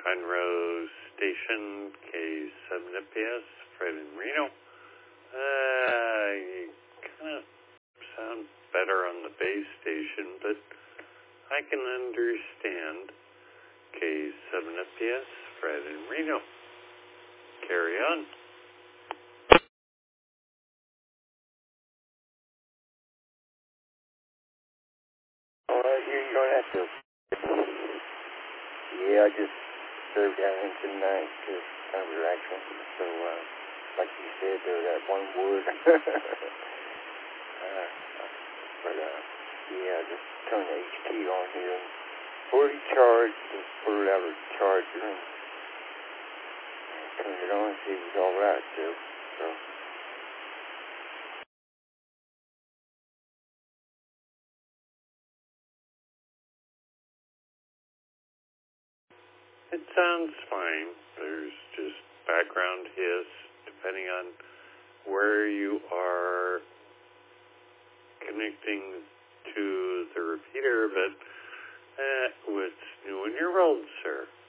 Conroe Station, K7FPS, Fred in Reno. You kind of sound better on the base station, but I can understand. K7FPS, Fred in Reno. Carry on. You're going to have to. Yeah, I just served down in tonight. Just kind of relaxing. So, like you said, that one word. Yeah, just turn the HT on here. Fully charged, just pull it out of the charger and turn it on and see if it's all right. So. It sounds fine. There's just background hiss depending on where you are connecting to the repeater, but what's new in your world, sir?